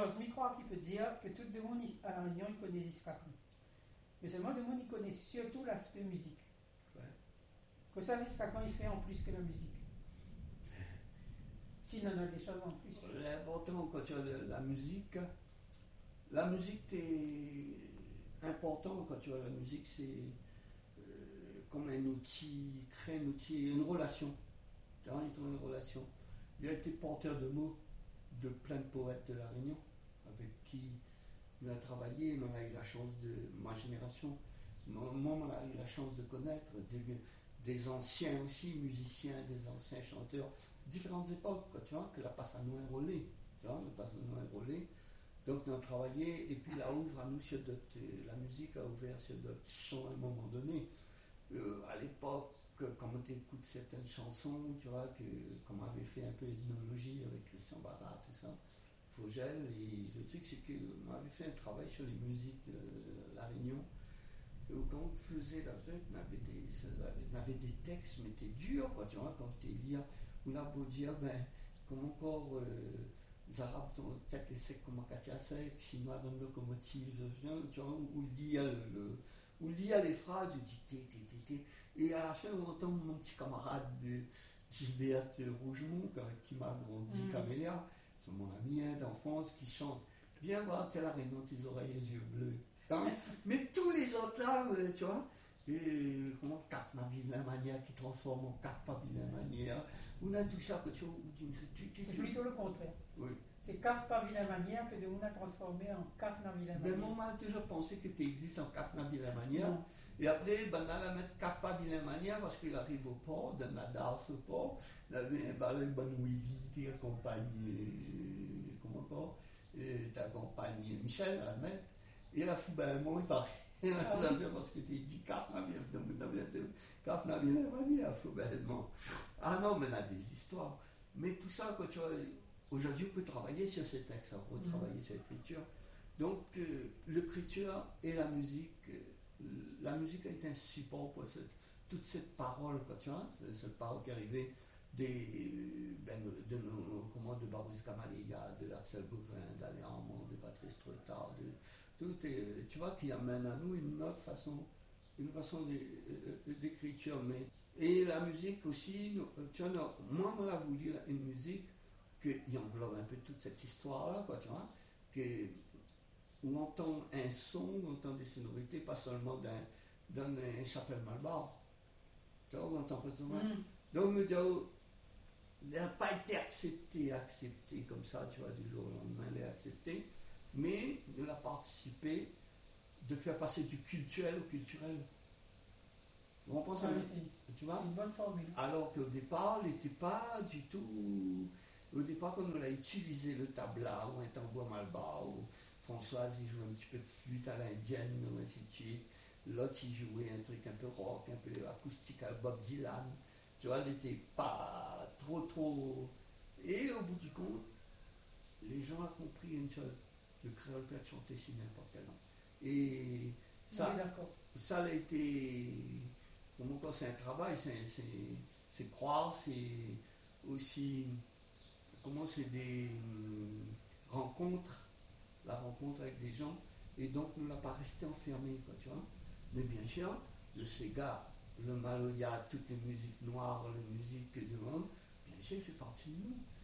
je crois qu'il peut dire que tout le monde à la Réunion il connaît Ziskakon. Mais seulement le monde il connaît surtout l'aspect musique. Ouais. Que ça Ziskakon il fait en plus que la musique. S'il en a des choses en plus. L'important quand tu as la musique est important quand tu as la musique, c'est comme un outil, créer un outil, une relation. Tu vois, une relation. Il a été porteur de mots de plein de poètes de la Réunion, avec qui il a travaillé, on a eu la chance de, ma génération, moi on a eu la chance de connaître des anciens aussi, musiciens, des anciens chanteurs, différentes époques, quoi, tu vois, que la passe à nous enrôler, tu vois, la passe à nous enrôler. Donc on a travaillé, et puis la ouvre à nous sur d'autres, la musique a ouvert sur d'autres champs à un moment donné. À l'époque, quand on écoute certaines chansons, tu vois, comme on avait fait un peu d'ethnologie avec Christian Barra, tout ça, Fogel, et le truc c'est qu'on avait fait un travail sur les musiques de La Réunion. Et quand on faisait la truc, on avait des textes, mais c'était dur, quoi, tu vois, quand tu lis, on a beau dire, ben, comme encore, les Arabes, peut-être les secs comme Katia Sek, Chinois dans une locomotive, tu vois, où il y a les phrases, il dit té, et à la fin on entend mon petit camarade de Gilberte Rougemont, avec qui m'a grandi Camélia, c'est mon ami d'enfance, qui chante viens voir telle la Réunion, tes oreilles et yeux bleus. Hein? Mais tous les autres là, tu vois, et comment Caf na vilaine manière qui transforme en Caf pas vilaine manière, on a tout ça que tu c'est plutôt le contraire. Oui. C'est Caf pas vilaine manière que de on a transformé en Caf na vilaine manière. Mais moi, j'ai toujours pensé que tu existes en Caf na vilaine manière. Non. Et après, ben, on a mettre Caf pas vilaine manière parce qu'il arrive au port, de Nadar au port, il avait un bon Willy, qui accompagne, comment encore, tu accompagnes Michel, à le mettre. Et la fou, ben, moi, il paraît. Parce que tu dis Caf na vilaine manière, fou, ben, non. Ah non, mais on a des histoires. Mais tout ça, quand tu vois. Aujourd'hui, on peut travailler sur ces textes, on peut travailler sur l'écriture. Donc, l'écriture et la musique a été un support pour toute cette parole, quoi, tu vois, cette parole qui arrivait de Babrice Kamalia, de Axel Bovin, d'Alain Armand, de Patrice Trottard, tu vois, qui amène à nous une autre façon d'écriture. Et la musique aussi, tu vois, moi, on a voulu une musique qui englobe un peu toute cette histoire-là, quoi, tu vois, où on entend un son, on entend des sonorités, pas seulement d'un chapelle Malbar. Tu vois, on entend pas tout le monde. Donc, il n'a pas été accepté comme ça, tu vois, du jour au lendemain, il est accepté, mais il a participé de faire passer du culturel au culturel. On pense tu vois, c'est une bonne formule. Alors qu'au départ, il n'était pas du tout. Au départ, quand on a utilisé le tabla ou un tambour malbar, ou Françoise, il jouait un petit peu de flûte à l'indienne, ou ainsi de suite. L'autre, il jouait un truc un peu rock, un peu acoustique à Bob Dylan. Tu vois, il n'était pas trop. Et au bout du compte, les gens ont compris une chose. Le créole peut être chanté si n'importe quel nom. Et ça, ça a été. Pour moi, c'est un travail, c'est croire, c'est aussi. Comment c'est des rencontres, la rencontre avec des gens, et donc on n'a pas resté enfermé, quoi, tu vois. Mais bien sûr, le Sega, le Maloya, toutes les musiques noires, les musiques de monde, bien sûr, il fait partie de nous.